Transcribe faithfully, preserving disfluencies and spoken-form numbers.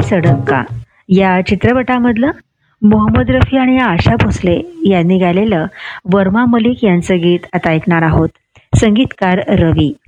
सडक का या चित्रपटामधलं मोहम्मद रफी आणि आशा भोसले यांनी गायलेलं वर्मा मलिक यांचं गीत आता ऐकणार आहोत. संगीतकार रवी.